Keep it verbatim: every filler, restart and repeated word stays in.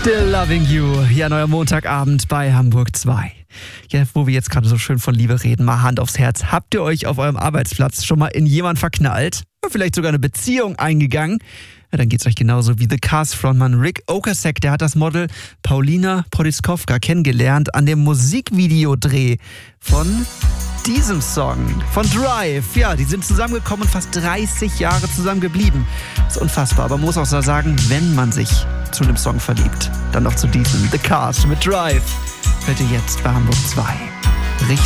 Still Loving You. Ja, neuer Montagabend bei Hamburg zwei. Ja, wo wir jetzt gerade so schön von Liebe reden, mal Hand aufs Herz. Habt ihr euch auf eurem Arbeitsplatz schon mal in jemanden verknallt? Oder vielleicht sogar eine Beziehung eingegangen? Ja, dann geht's euch genauso wie The Cars-Frontmann Rick Ocasek. Der hat das Model Paulina Podiskowka kennengelernt an dem Musikvideodreh von diesem Song, von Drive. Ja, die sind zusammengekommen und fast dreißig Jahre zusammen geblieben. Ist unfassbar, aber man muss auch so sagen, wenn man sich zu einem Song verliebt, dann noch zu diesem The Cars mit Drive. Hört ihr jetzt bei Hamburg zwei. Richtig